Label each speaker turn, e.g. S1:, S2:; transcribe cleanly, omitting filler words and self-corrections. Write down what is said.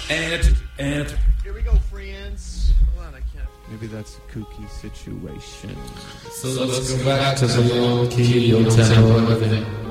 S1: And
S2: Here we go, friends. Hold on, I can't.
S3: Maybe that's a kooky situation.
S1: so let's go back to the old Kyoto temple.